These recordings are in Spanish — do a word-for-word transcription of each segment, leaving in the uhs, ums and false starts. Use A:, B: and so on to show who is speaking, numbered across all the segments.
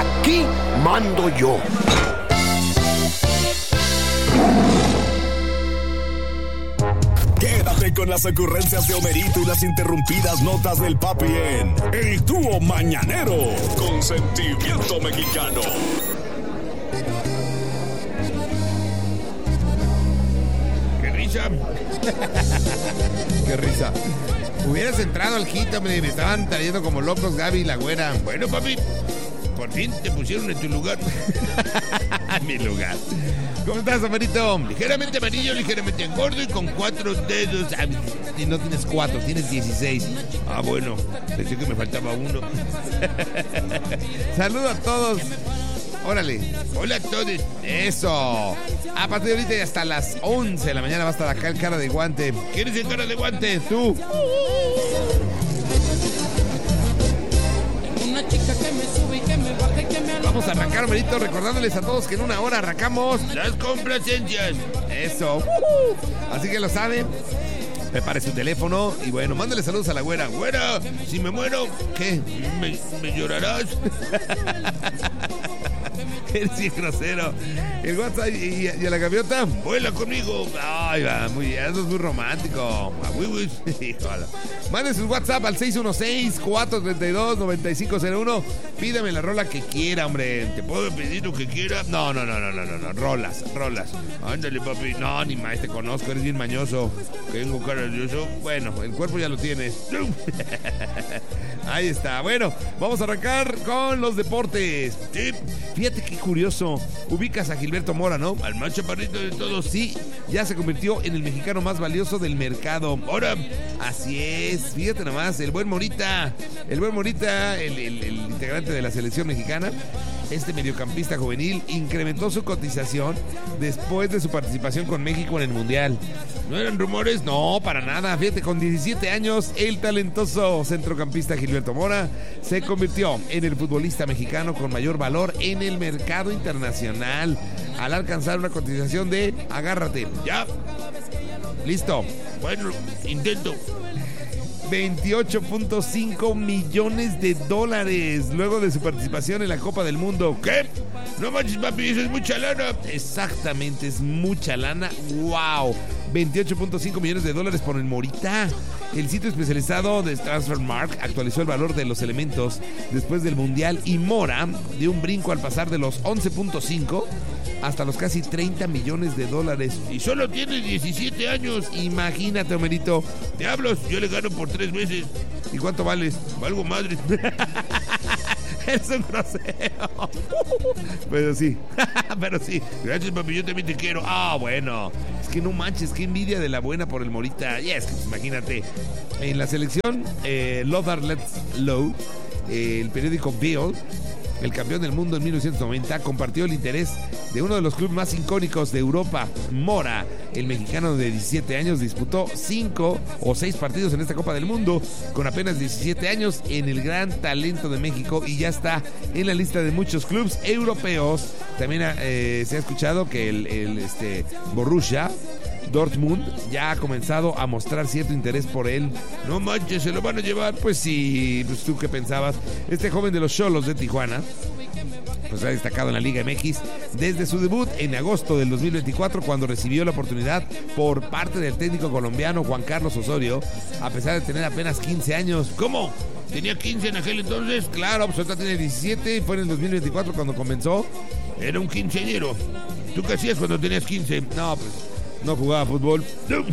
A: Aquí mando yo.
B: Quédate con las ocurrencias de Homerito y las interrumpidas notas del papi en El Dúo Mañanero con Sentimiento Mexicano.
C: ¡Qué risa! ¡Qué risa! Hubieras entrado al hit, hombre. Me estaban trayendo como locos Gaby y la güera. Bueno, papi, por fin te pusieron en tu lugar. Mi lugar. ¿Cómo estás, Homerito? Ligeramente amarillo, ligeramente gordo y con cuatro dedos. Ah, y no tienes cuatro, tienes dieciséis. Ah, bueno, pensé que me faltaba uno. Saludo a todos. Órale. Hola a todos. Eso. A partir de ahorita y hasta las once de la mañana va a estar acá el Cara de Guante. ¿Quién es el Cara de Guante? Tú.
D: Una chica que me sube y que me baja y que me aloja.
C: Vamos a arrancar, Homerito, recordándoles a todos que en una hora arrancamos las complacencias. Eso. Uh-huh. Así que lo saben. Prepare su teléfono y bueno, mándale saludos a la güera. Güera, si me muero, ¿qué? ¿Me, me llorarás? Eres bien grosero. El WhatsApp y, y a la gaviota, vuela conmigo. Ay, va, muy bien, eso es muy romántico. A Wiwis. Mande su WhatsApp al seis uno seis, cuatro tres dos, nueve cinco cero uno. Pídame la rola que quiera, hombre. ¿Te puedo pedir lo que quiera? No, no, no, no, no, no, no. Rolas, rolas. Ándale, papi. No, ni más te conozco, eres bien mañoso. Tengo cara de eso. Bueno, el cuerpo ya lo tienes. Ahí está. Bueno, vamos a arrancar con los deportes. Sí. Fíjate qué curioso. Ubicas a Gilberto Mora, ¿no? Al más chaparrito de todos. Sí, ya se convirtió en el mexicano más valioso del mercado. Ahora, así es. Fíjate nomás, el buen Morita. El buen Morita, el, el, el integrante de la selección mexicana. Este mediocampista juvenil incrementó su cotización después de su participación con México en el Mundial. ¿No eran rumores? No, para nada. Fíjate, con diecisiete años, el talentoso centrocampista Gilberto Mora se convirtió en el futbolista mexicano con mayor valor en el mercado internacional al alcanzar una cotización de, agárrate, ya, listo, bueno, intento, veintiocho punto cinco millones de dólares luego de su participación en la Copa del Mundo. ¿Qué? No manches, papi, eso es mucha lana. Exactamente, es mucha lana. ¡Wow! veintiocho punto cinco millones de dólares por el Morita. El sitio especializado de Transfermarkt actualizó el valor de los elementos después del Mundial y Mora dio un brinco al pasar de los once punto cinco hasta los casi treinta millones de dólares. Y solo tiene diecisiete años. Imagínate, Homerito. Diablos, yo le gano por tres meses. ¿Y cuánto vales? Valgo madre. Es un grosero. Pero sí, pero sí. Gracias, papi, yo también te quiero. Ah, bueno. Es que no manches, qué envidia de la buena por el Morita. Y es que imagínate, en la selección, eh, Lothar Let's Low, eh, el periódico Bill, el campeón del mundo en mil novecientos noventa, compartió el interés de uno de los clubes más icónicos de Europa. Mora, el mexicano de diecisiete años, disputó cinco o seis partidos en esta Copa del Mundo con apenas diecisiete años en el gran talento de México y ya está en la lista de muchos clubes europeos. También eh, se ha escuchado que el, el este, Borussia Dortmund ya ha comenzado a mostrar cierto interés por él. No manches, ¿se lo van a llevar? Pues sí, pues tú qué pensabas. Este joven de los Xolos de Tijuana pues ha destacado en la Liga M X desde su debut en agosto del dos mil veinticuatro, cuando recibió la oportunidad por parte del técnico colombiano Juan Carlos Osorio, a pesar de tener apenas quince años. ¿Cómo? ¿Tenía quince en aquel entonces? Claro, pues ahorita tiene diecisiete y fue en el dos mil veinticuatro cuando comenzó. Era un quinceañero. ¿Tú qué hacías cuando tenías quince? No, pues no jugaba fútbol. No.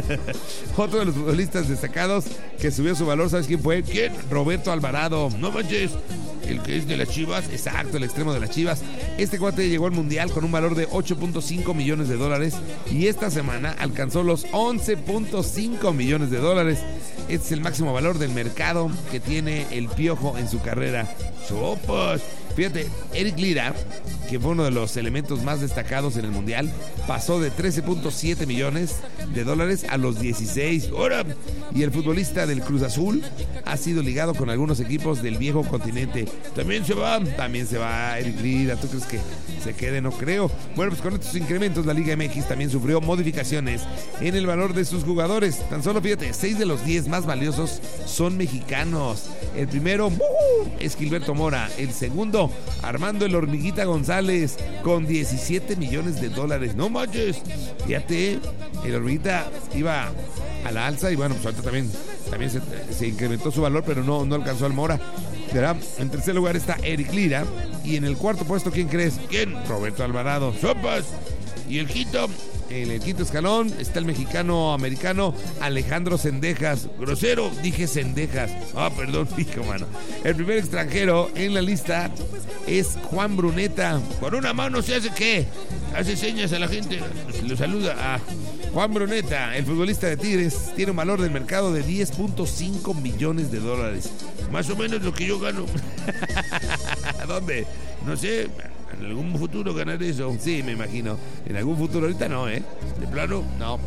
C: Otro de los futbolistas destacados que subió su valor, ¿sabes quién fue? ¿Quién? Roberto Alvarado. No manches. El que es de las Chivas, exacto, el extremo de las Chivas. Este cuate llegó al Mundial con un valor de ocho punto cinco millones de dólares y esta semana alcanzó los once punto cinco millones de dólares. Este es el máximo valor del mercado que tiene el Piojo en su carrera. ¡Sopas! Fíjate, Eric Lira, que fue uno de los elementos más destacados en el Mundial, pasó de trece punto siete millones de dólares a los dieciséis. ¡Ahora! Y el futbolista del Cruz Azul ha sido ligado con algunos equipos del viejo continente. También se va, también se va Eric Lira. ¿Tú crees que se quede? No creo. Bueno, pues con estos incrementos la Liga M X también sufrió modificaciones en el valor de sus jugadores. Tan solo, fíjate, seis de los diez más valiosos son mexicanos. El primero uh, es Gilberto Mora. El segundo uno, Armando el Hormiguita González, con diecisiete millones de dólares. No manches. Fíjate, el Hormiguita iba a la alza y bueno, pues ahorita también, también se, se incrementó su valor, pero no, no alcanzó al Mora. ¿Verdad? En tercer lugar está Eric Lira. Y en el cuarto puesto, ¿quién crees? ¿Quién? Roberto Alvarado. ¡Sopas! Y el quinto, en el quinto escalón está el mexicano-americano Alejandro Cendejas. Grosero, dije Cendejas. Ah, perdón, hijo, mano. El primer extranjero en la lista es Juan Bruneta. Con una mano se hace ¿qué? Hace señas a la gente. Lo saluda a Juan Bruneta. El futbolista de Tigres tiene un valor del mercado de diez punto cinco millones de dólares. Más o menos lo que yo gano. ¿Dónde? No sé. ¿En algún futuro ganar eso? Sí, me imagino. En algún futuro, ahorita no, ¿eh? De plano, no.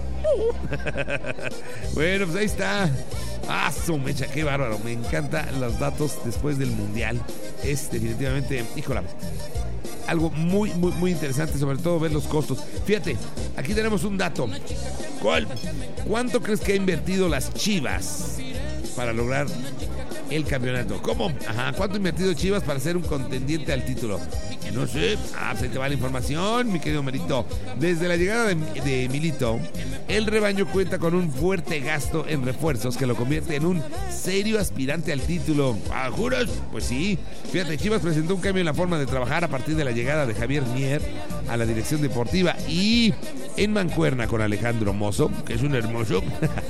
C: Bueno, pues ahí está. Ah, su mecha, qué bárbaro. Me encantan los datos después del Mundial. Es definitivamente, híjola, algo muy, muy, muy interesante, sobre todo ver los costos. Fíjate, aquí tenemos un dato. ¿Cuál? ¿Cuánto crees que ha invertido las Chivas para lograr el campeonato? ¿Cómo? Ajá, ¿cuánto ha invertido Chivas para ser un contendiente al título? No sé, ah, pues ahí te va la información, mi querido Merito. Desde la llegada de, de Milito, el rebaño cuenta con un fuerte gasto en refuerzos que lo convierte en un serio aspirante al título. ¿Ah, juras? Pues sí. Fíjate, Chivas presentó un cambio en la forma de trabajar a partir de la llegada de Javier Mier a la dirección deportiva y en mancuerna con Alejandro Mozo, que es un hermoso.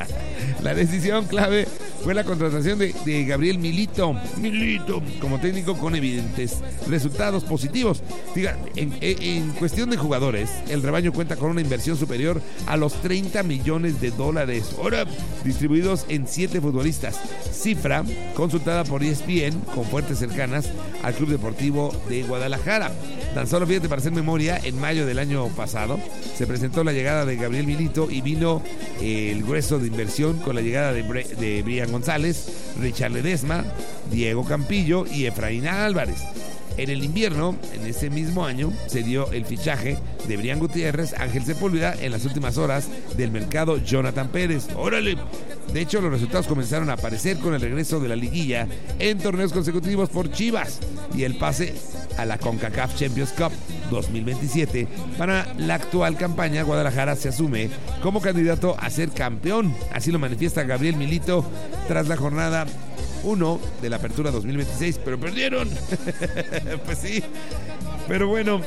C: La decisión clave fue la contratación de, de Gabriel Milito, Milito como técnico con evidentes resultados positivos. Fíjate, en, en cuestión de jugadores, el rebaño cuenta con una inversión superior a los treinta millones de dólares, ahora distribuidos en siete futbolistas, cifra consultada por E S P N con fuentes cercanas al Club Deportivo de Guadalajara. Tan solo, fíjate, para hacer memoria, en mayo del año pasado se presentó la llegada de Gabriel Milito y vino eh, el grueso de inversión con la llegada de, Bre- de Brian González, Richard Ledesma, Diego Campillo y Efraín Álvarez. En el invierno, en ese mismo año, se dio el fichaje de Brian Gutiérrez, Ángel Sepúlveda, en las últimas horas del mercado Jonathan Pérez. ¡Órale! De hecho, los resultados comenzaron a aparecer con el regreso de la liguilla en torneos consecutivos por Chivas y el pase a la CONCACAF Champions Cup dos mil veintisiete. Para la actual campaña, Guadalajara se asume como candidato a ser campeón. Así lo manifiesta Gabriel Milito tras la jornada uno de la Apertura dos mil veintiséis, pero perdieron. Pues sí, pero bueno,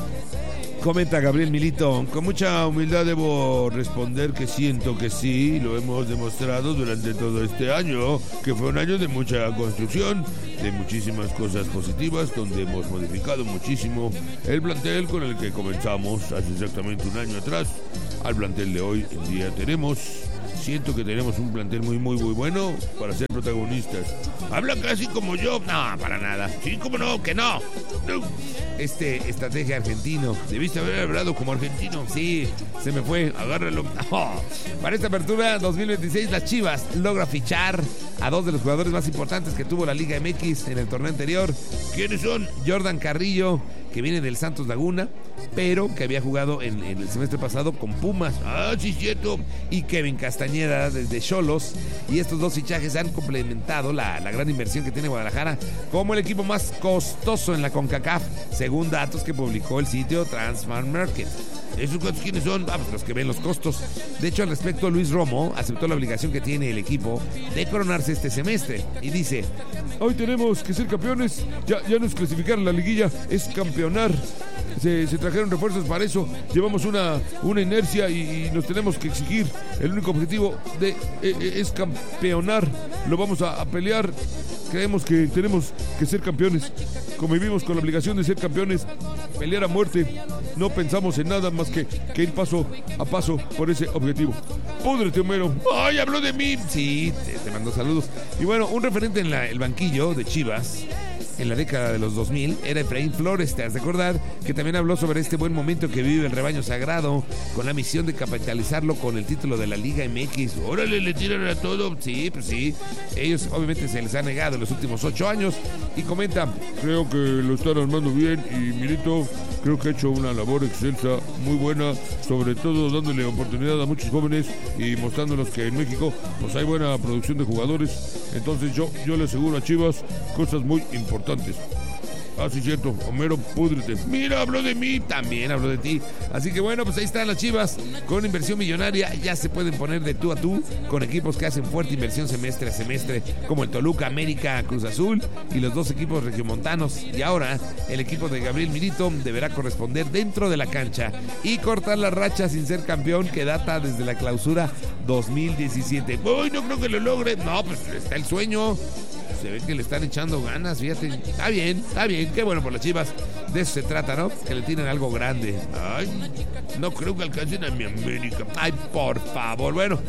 C: comenta Gabriel Milito: con mucha humildad debo responder que siento que sí, lo hemos demostrado durante todo este año, que fue un año de mucha construcción, de muchísimas cosas positivas, donde hemos modificado muchísimo el plantel con el que comenzamos hace exactamente un año atrás al plantel de hoy en día tenemos. Siento que tenemos un plantel muy, muy, muy bueno para ser protagonistas. Habla casi como yo. No, para nada. Sí, cómo no, que no. no. Este estrategia argentino. Debiste haber hablado como argentino. Sí, se me fue. Agárralo. Oh. Para esta apertura dos mil veintiséis, las Chivas logra fichar a dos de los jugadores más importantes que tuvo la Liga M X en el torneo anterior. ¿Quiénes son? Jordan Carrillo, que viene del Santos Laguna, pero que había jugado en, en el semestre pasado con Pumas. Ah, sí, cierto. Y Kevin Castañeda desde Xolos. Y estos dos fichajes han complementado la, la gran inversión que tiene Guadalajara como el equipo más costoso en la CONCACAF, según datos que publicó el sitio Transfermarkt. ¿Esos cuántos quiénes son? Ah, pues los que ven los costos. De hecho, al respecto, Luis Romo aceptó la obligación que tiene el equipo de coronarse este semestre y dice: hoy tenemos que ser campeones, ya, ya nos clasificaron la liguilla, es campeonar. Se, se trajeron refuerzos para eso, llevamos una, una inercia y, y nos tenemos que exigir. El único objetivo de, eh, es campeonar, lo vamos a, a pelear. Creemos que tenemos que ser campeones, convivimos con la obligación de ser campeones, pelear a muerte. No pensamos en nada más que, que ir paso a paso por ese objetivo. Púdrete, Homero. ¡Ay, habló de mí! Sí, te, te mando saludos. Y bueno, un referente en la, el banquillo de Chivas en la década de los dos mil era Efraín Flores. Te has de acordar que también habló sobre este buen momento que vive el rebaño sagrado con la misión de capitalizarlo con el título de la Liga M X. Órale, le tiran a todo. Sí, pues sí. Ellos obviamente se les ha negado en los últimos ocho años. Y comenta: creo que lo están armando bien y Milito creo que ha hecho una labor excelsa, muy buena, sobre todo dándole oportunidad a muchos jóvenes y mostrándonos que en México pues hay buena producción de jugadores. Entonces yo, yo le aseguro a Chivas cosas muy importantes. Ah, sí, cierto. Homero, púdrete. Mira, habló de mí. También habló de ti. Así que bueno, pues ahí están las Chivas. Con inversión millonaria ya se pueden poner de tú a tú con equipos que hacen fuerte inversión semestre a semestre, como el Toluca, América, Cruz Azul y los dos equipos regiomontanos. Y ahora el equipo de Gabriel Milito deberá corresponder dentro de la cancha y cortar la racha sin ser campeón que data desde la clausura dos mil diecisiete. Uy, no creo que lo logre. No, pues está el sueño. Se ve que le están echando ganas, fíjate. Está bien, está bien, qué bueno por las Chivas. De eso se trata, ¿no? Que le tienen algo grande. Ay, no creo que alcancen a mi América. Ay, por favor. Bueno,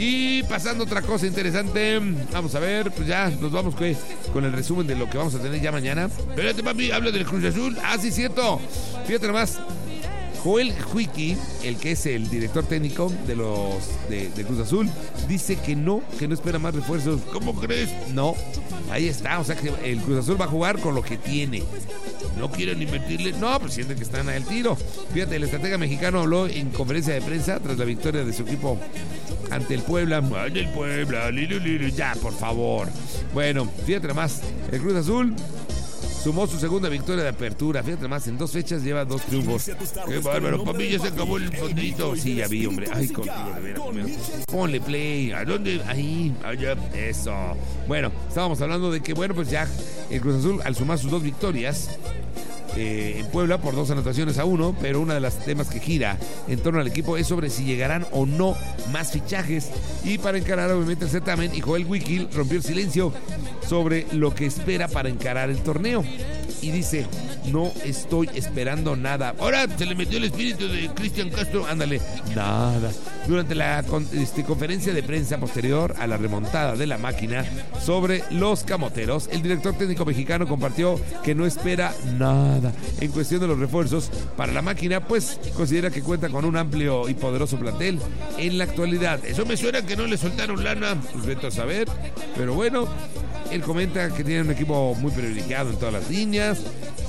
C: y pasando a otra cosa interesante. Vamos a ver, pues ya nos vamos ¿qué? Con el resumen de lo que vamos a tener ya mañana. Espérate, papi, habla del Cruz Azul. Ah, sí, cierto. Fíjate nomás. Joel Huiki, el que es el director técnico de los de, de Cruz Azul, dice que no, que no espera más refuerzos. ¿Cómo crees? No, ahí está, o sea que el Cruz Azul va a jugar con lo que tiene. No quieren invertirle, no, pues sienten que están al tiro. Fíjate, el estratega mexicano habló en conferencia de prensa tras la victoria de su equipo ante el Puebla. Ay, el Puebla, lilu, lilu, ya, por favor. Bueno, fíjate nomás, el Cruz Azul sumó su segunda victoria de apertura. Fíjate más, en dos fechas lleva dos triunfos. Qué bárbaro, papi, ya se acabó el fondito. Sí, ya vi, hombre. Ay, contigo, de veras. Ponle play. ¿A dónde? Ahí, allá. Eso. Bueno, estábamos hablando de que, bueno, pues ya el Cruz Azul, al sumar sus dos victorias eh, en Puebla por dos anotaciones a uno, pero una de las temas que gira en torno al equipo es sobre si llegarán o no más fichajes. Y para encarar obviamente el certamen, y Joel Huiki rompió el silencio sobre lo que espera para encarar el torneo. Y dice, no estoy esperando nada. Ahora se le metió el espíritu de Cristian Castro. Ándale, nada. Durante la este, conferencia de prensa posterior a la remontada de la máquina sobre los camoteros, el director técnico mexicano compartió que no espera nada en cuestión de los refuerzos para la máquina, pues considera que cuenta con un amplio y poderoso plantel en la actualidad. Eso me suena que no le soltaron lana, pues vete a saber, pero bueno. Él comenta que tiene un equipo muy privilegiado en todas las líneas,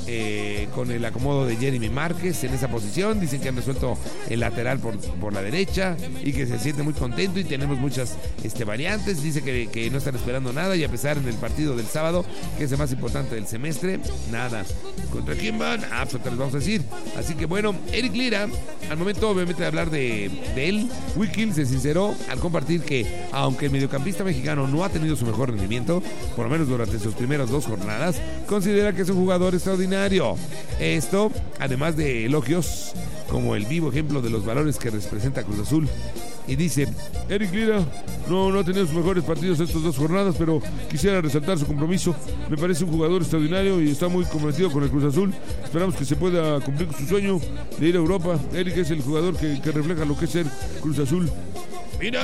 C: eh, con el acomodo de Jeremy Márquez en esa posición. Dicen que han resuelto el lateral por, por la derecha y que se siente muy contento y tenemos muchas este, variantes. Dice que, que no están esperando nada y a pesar en el partido del sábado, que es el más importante del semestre, nada. ¿Contra quién van? Ah, pues te les vamos a decir. Así que bueno, Eric Lira, al momento obviamente de hablar de, de él, Huiki se sinceró al compartir que aunque el mediocampista mexicano no ha tenido su mejor rendimiento, por lo menos durante sus primeras dos jornadas, considera que es un jugador extraordinario. Esto, además de elogios, como el vivo ejemplo de los valores que representa Cruz Azul. Y dice, Eric Lira no, no ha tenido sus mejores partidos estas dos jornadas, pero quisiera resaltar su compromiso. Me parece un jugador extraordinario y está muy comprometido con el Cruz Azul. Esperamos que se pueda cumplir con su sueño de ir a Europa. Eric es el jugador que, que refleja lo que es ser Cruz Azul. Mira,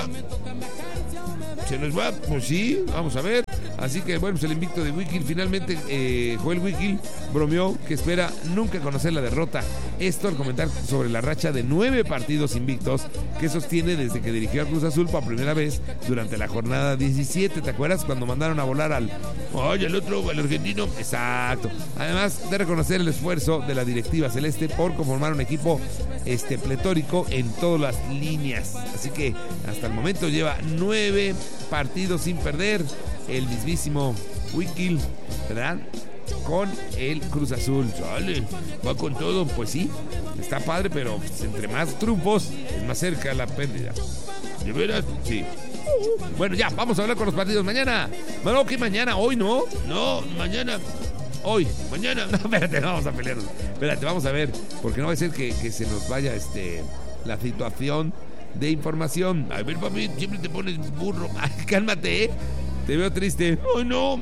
C: se nos va, pues sí, vamos a ver. Así que bueno, pues el invicto de Huiki, finalmente eh, Joel Huiki bromeó que espera nunca conocer la derrota. Esto al comentar sobre la racha de nueve partidos invictos que sostiene desde que dirigió a Cruz Azul por primera vez durante la jornada diecisiete. ¿Te acuerdas cuando mandaron a volar al... Oye, el otro, el argentino? Exacto. Además de reconocer el esfuerzo de la directiva celeste por conformar un equipo este, pletórico en todas las líneas. Así que hasta el momento lleva nueve partidos sin perder el mismísimo Huiki, ¿verdad? Con el Cruz Azul. Sale, va con todo, pues sí, está padre, pero pues, entre más triunfos es más cerca la pérdida. ¿De veras? Sí. Bueno, ya, vamos a hablar con los partidos mañana. Bueno, ¿qué mañana? ¿Hoy no? No, mañana. Hoy, mañana. No, espérate, no vamos a pelearnos. Espérate, vamos a ver, porque no va a ser que, que se nos vaya este la situación de información. A ver, papi, siempre te pones burro. Ay, cálmate, ¿eh? Te veo triste. ¡Ay, no!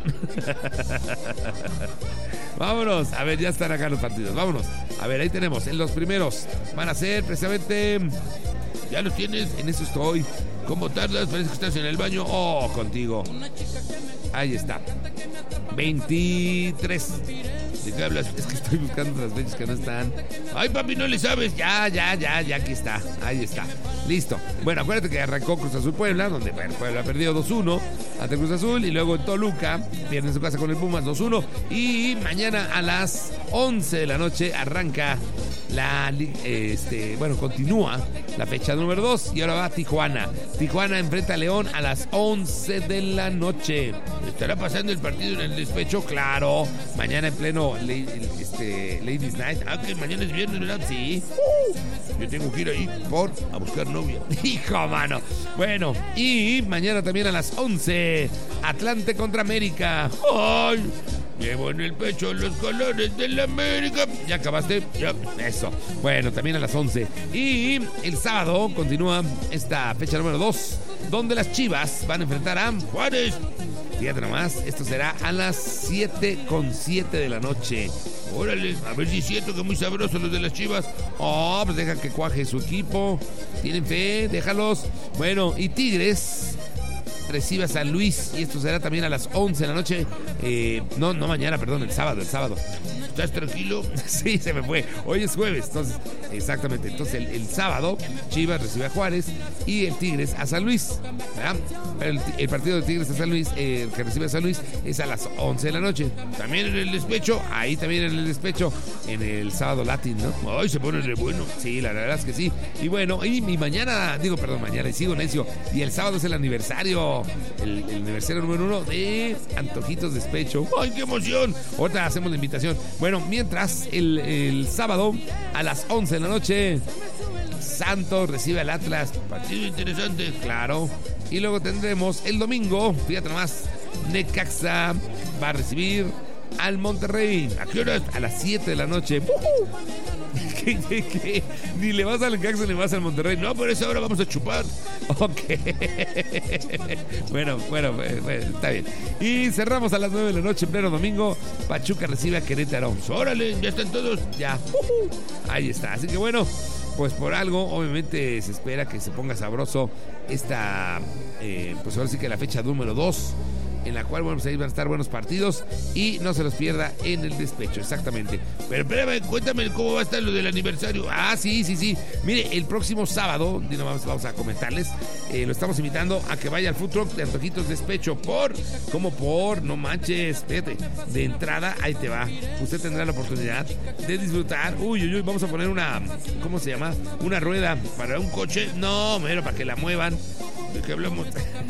C: Vámonos. A ver, ya están acá los partidos. Vámonos. A ver, ahí tenemos. En los primeros van a ser precisamente... Ya los tienes. En eso estoy. ¿Cómo tardas? Parece que estás en el baño. Oh, contigo. Ahí está. veintitrés. ¿De qué hablas? Es que estoy buscando otras fechas que no están. Ay, papi, no le sabes. Ya, ya, ya, ya, aquí está. Ahí está. Listo. Bueno, acuérdate que arrancó Cruz Azul Puebla, donde bueno, Puebla perdió dos uno ante Cruz Azul. Y luego en Toluca pierde en su casa con el Pumas dos uno. Y mañana a las once de la noche arranca la... Este, bueno, continúa la fecha número dos. Y ahora va Tijuana. Tijuana enfrenta a León a las once de la noche. ¿Estará pasando el partido en el despecho? Claro. Mañana en pleno este, Ladies Night. Ah, que mañana es viernes, ¿verdad? Sí. Uh, yo tengo que ir ahí por a buscar novia. Hijo, mano. Bueno, y mañana también a las once. Atlante contra América. ¡Ay! Llevo en el pecho los colores de la América. ¿Ya acabaste? Ya, eso. Bueno, también a las once. Y el sábado continúa esta fecha número dos, donde las Chivas van a enfrentar a Juárez. Fíjate nomás, esto será a las siete con siete de la noche. Órale, a ver si es cierto que muy sabrosos los de las Chivas. Oh, pues deja que cuaje su equipo. Tienen fe, déjalos. Bueno, y Tigres recibe a San Luis, y esto será también a las once de la noche. Eh, no, no mañana, perdón, el sábado, el sábado. ¿Estás tranquilo? Sí, se me fue. Hoy es jueves, entonces, exactamente. Entonces, el, el sábado, Chivas recibe a Juárez y el Tigres a San Luis. ¿Verdad? El, el partido de Tigres a San Luis, eh, el que recibe a San Luis, es a las once de la noche. También en el despecho, ahí también en el despecho, en el sábado latín, ¿no? Ay, se pone de bueno. Sí, la verdad es que sí. Y bueno, y, y mañana, digo, perdón, mañana, y sigo necio, y el sábado es el aniversario, el, el aniversario número uno de Antojitos Despecho. ¡Ay, qué emoción! Ahorita hacemos la invitación. Bueno, mientras el, el sábado a las once de la noche, Santos recibe al Atlas. Partido interesante, claro. Y luego tendremos el domingo, fíjate nomás, Necaxa va a recibir al Monterrey. ¿A qué hora? A las siete de la noche. ¡Uh! ¿Qué, qué, qué? Ni le vas al Necaxa ni vas al Monterrey. No, por eso ahora vamos a chupar. Ok. Bueno, bueno, bueno, está bien. Y cerramos a las nueve de la noche en pleno domingo. Pachuca recibe a Querétaro. Órale, ya están todos. Ya. Uh-huh. Ahí está. Así que bueno, pues por algo, obviamente se espera que se ponga sabroso esta, eh, pues ahora sí que la fecha número dos, en la cual, bueno, pues ahí van a estar buenos partidos y no se los pierda en el despecho, exactamente. Pero espérame, cuéntame cómo va a estar lo del aniversario. Ah, sí, sí, sí. Mire, el próximo sábado, vamos, vamos a comentarles, eh, lo estamos invitando a que vaya al food truck de Antojitos Despecho. ¿Por? ¿Cómo por? No manches, espérate. De entrada, ahí te va. Usted tendrá la oportunidad de disfrutar. Uy, uy, uy, vamos a poner una, ¿cómo se llama? Una rueda para un coche. No, mero, para que la muevan. ¿De qué hablamos?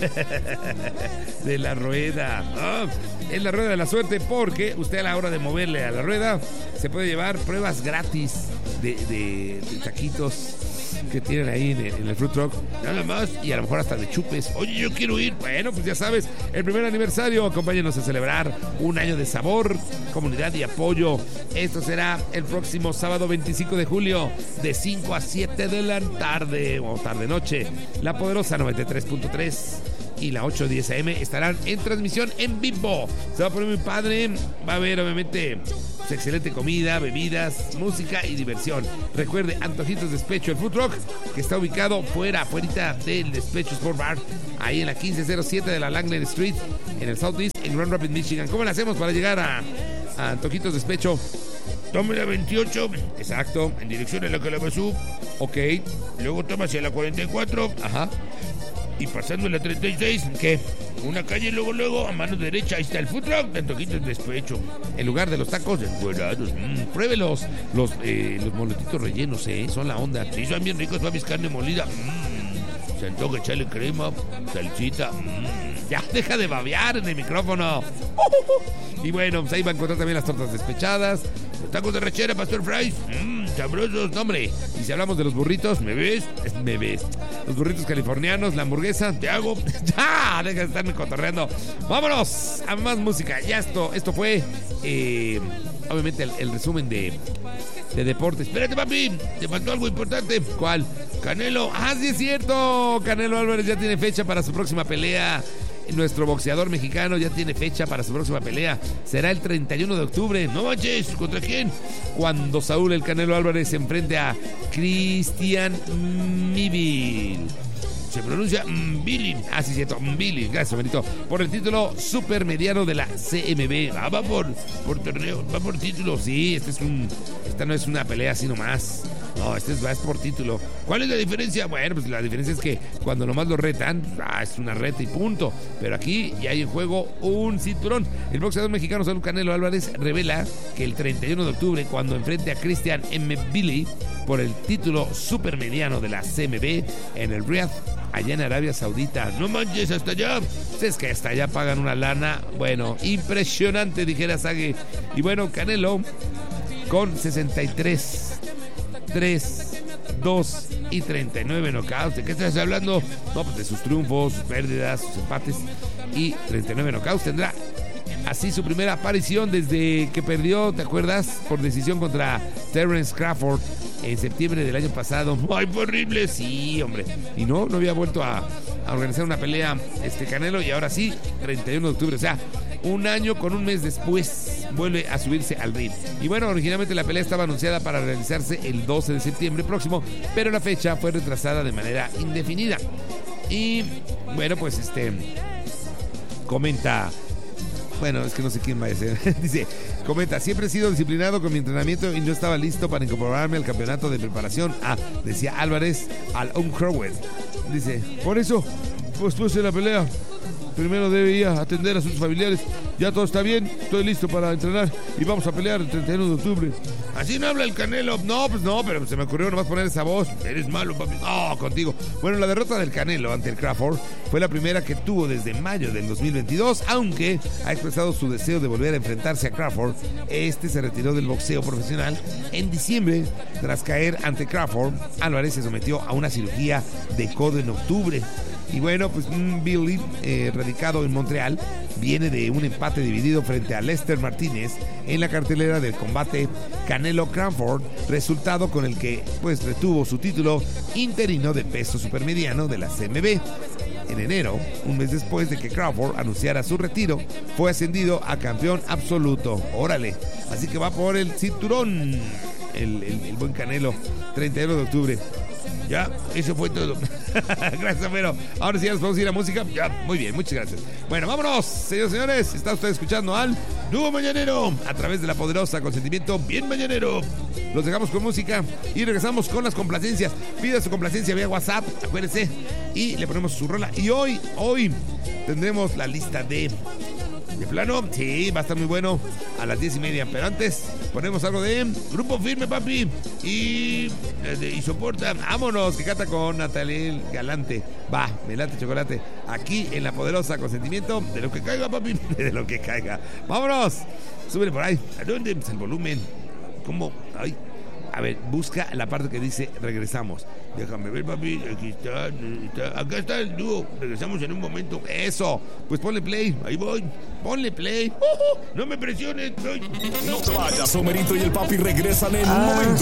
C: De la rueda. Oh, es la rueda de la suerte, porque usted a la hora de moverle a la rueda se puede llevar pruebas gratis de, de, de taquitos que tienen ahí en el, en el food truck, nada más, y a lo mejor hasta de chupes. Oye, yo quiero ir. Bueno, pues ya sabes, el primer aniversario, acompáñenos a celebrar un año de sabor, comunidad y apoyo. Esto será el próximo sábado veinticinco de julio, de cinco a siete de la tarde o tarde noche. La poderosa noventa y tres punto tres y la ocho diez A M estarán en transmisión en vivo. Se va a poner muy padre. Va a haber, obviamente, pues, excelente comida, bebidas, música y diversión. Recuerde, Antojitos Despecho, el food truck, que está ubicado fuera, afuera del Despecho Sport Bar, ahí en la quince cero siete de la Langland Street, en el Southeast, en Grand Rapids, Michigan. ¿Cómo le hacemos para llegar a, a Antojitos Despecho? Tome la veintiocho, exacto, en dirección a la Calabazú. Ok. Luego toma hacia la cuarenta y cuatro. Ajá. Y pasando la treinta y seis, ¿qué? Una calle, luego, luego, a mano derecha, ahí está el food truck de Antojitos Despecho. En lugar de los tacos encuerados. Mmm, pruébelos. Los, eh, los moletitos rellenos, ¿eh? Son la onda. Sí, son bien ricos, mis carne molida. Mmm. Se antoja echarle crema, salsita. Mmm. Ya, deja de babear en el micrófono. Y bueno, pues ahí va a encontrar también las tortas despechadas, los tacos de rechera, pastor fries. Mmm, sabrosos, no, hombre. Y si hablamos de los burritos, ¿me ves? Me ves. Los burritos californianos, la hamburguesa, te hago. Ya, deja de estarme cotorreando. Vámonos a más música. Ya esto, esto fue, eh, obviamente, el, el resumen de, de deportes. Espérate, papi, te faltó algo importante. ¿Cuál? Canelo. Ah, sí es cierto. Canelo Álvarez ya tiene fecha para su próxima pelea. Nuestro boxeador mexicano ya tiene fecha para su próxima pelea. Será el treinta y uno de octubre. No manches, ¿contra quién? Cuando Saúl el Canelo Álvarez se enfrente a Cristian Mivil. Se pronuncia Mbili. Ah, sí, cierto, Mbili. Gracias, Benito. Por el título supermediano de la C M B. Ah, va por, por torneo, va por título. Sí, este es un, esta no es una pelea así nomás. No, este es, va es por título. ¿Cuál es la diferencia? Bueno, pues la diferencia es que cuando nomás lo retan, ah, es una reta y punto. Pero aquí ya hay en juego un cinturón. El boxeador mexicano Saúl Canelo Álvarez revela que el treinta y uno de octubre, cuando enfrente a Cristian Mbili, por el título supermediano de la C M B en el Riyadh, allá en Arabia Saudita. No manches, hasta allá. Es que hasta allá pagan una lana, bueno, impresionante, dijera Sage. Y bueno, Canelo con sesenta y tres, tres, dos y treinta y nueve knockouts. ¿De qué estás hablando? No, pues de sus triunfos, sus pérdidas, sus empates y treinta y nueve knockouts. Tendrá así su primera aparición desde que perdió, ¿te acuerdas? Por decisión contra Terence Crawford en septiembre del año pasado. ¡Ay, fue horrible! Sí, hombre. Y no, no había vuelto a, a organizar una pelea este Canelo, y ahora sí, treinta y uno de octubre, o sea, un año con un mes después vuelve a subirse al ring. Y bueno, originalmente la pelea estaba anunciada para realizarse el doce de septiembre próximo, pero la fecha fue retrasada de manera indefinida. Y bueno, pues este comenta, bueno, es que no sé quién va a ser. Dice, comenta, siempre he sido disciplinado con mi entrenamiento y no estaba listo para incorporarme al campeonato de preparación. Ah, decía Álvarez al Uncrowed. Dice, por eso, pues puse la pelea. Primero debía atender a sus familiares. Ya todo está bien, estoy listo para entrenar y vamos a pelear el treinta y uno de octubre. Así no habla el Canelo. No, pues no, pero se me ocurrió nomás poner esa voz. Eres malo, papi. No, contigo. Bueno, la derrota del Canelo ante el Crawford fue la primera que tuvo desde mayo del dos mil veintidós, aunque ha expresado su deseo de volver a enfrentarse a Crawford. Este se retiró del boxeo profesional en diciembre. Tras caer ante Crawford, Álvarez se sometió a una cirugía de codo en octubre. Y bueno, pues Billy, eh, radicado en Montreal, viene de un empate dividido frente a Lester Martínez en la cartelera del combate Canelo-Crawford, resultado con el que pues retuvo su título interino de peso supermediano de la C M B. En enero, un mes después de que Crawford anunciara su retiro, fue ascendido a campeón absoluto. Órale, así que va por el cinturón el, el, el buen Canelo, treinta y uno de octubre. Ya, eso fue todo. Gracias, pero ahora sí ya nos podemos ir a música. Ya, muy bien, muchas gracias. Bueno, vámonos, señores y señores. Está usted escuchando al Dúo Mañanero a través de la poderosa Consentimiento Bien Mañanero. Los dejamos con música y regresamos con las complacencias. Pida su complacencia vía WhatsApp, acuérdense, y le ponemos su rola. Y hoy, hoy tendremos la lista de... ¿De plano? Sí, va a estar muy bueno a las diez y media. Pero antes ponemos algo de Grupo Firme, papi. Y, de, y soporta. Vámonos, que canta con Natalia Galante. Va, me late chocolate. Aquí en la poderosa Consentimiento. De lo que caiga, papi. De lo que caiga. Vámonos. Súbele por ahí. ¿A dónde? El volumen. ¿Cómo? Ay. A ver, busca la parte que dice regresamos. Déjame ver, papi. Aquí está, está. Acá está el dúo. Regresamos en un momento. Eso. Pues ponle play. Ahí voy. Ponle play. Uh-huh. No me presiones. Soy...
B: No te vayas, Homerito y el papi regresan en un momento.